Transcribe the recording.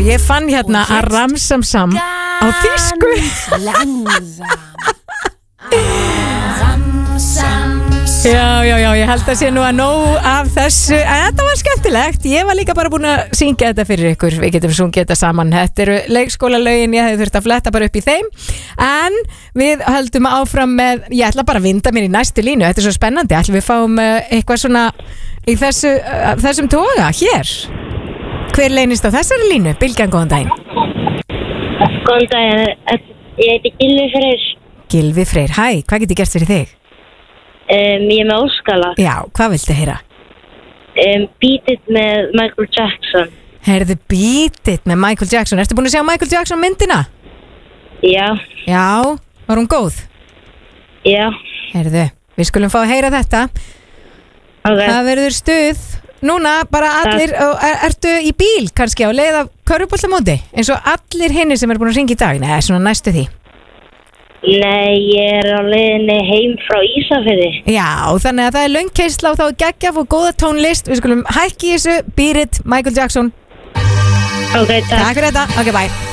ég fann hérna að ramsamsam á þýsku. Já, ég held að sé nú að nóg af þessu, en þetta var skemmtilegt. Ég var líka bara búin að syngja þetta fyrir ykkur. Við getum sungið þetta saman. Þetta eru leikskólalögin, ég hefði þurft að fletta bara upp í þeim. En við höldum áfram með, ég ætla bara að vinda mér í næstu línu. Þetta er svo spennandi, ætlum við fáum eitthvað svona í þessum toga hér. Hver leynist á þessari línu? Bylgjan, góðan daginn. Góðan daginn, ég heiti Gylfi Freyr. Gylfi Freyr, hæ, hvað get ég gert fyrir þig? Ég er með óskala. Já, hvað viltu heyra? Beat It með Michael Jackson. Heyrðu, Beat It með Michael Jackson. Ertu búin að sjá Michael Jackson myndina? Já. Já, var hún góð? Já. Heyrðu, við skulum fá að heyra þetta. Okay. Það verður stuð. Núna bara allir, ertu í bíl kannski á leið af körfuboltamóti? Eins og allir hinni sem er búin að ringa í dag. Nei, svona næstu því. Nei, ég er á leiðinni heim frá Ísafirði. Já, þannig að það er löng keisla og þá er geggjaf og góða tónlist. Við skulum hækki þessu, Beat It, Michael Jackson. Ok, takk. Takk fyrir þetta, ok, bye.